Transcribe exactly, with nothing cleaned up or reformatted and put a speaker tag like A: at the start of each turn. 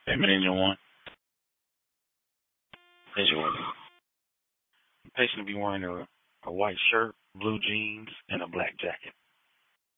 A: Payment engine one. There's your order. The patient will be wearing a, a white shirt, blue jeans, and a black jacket.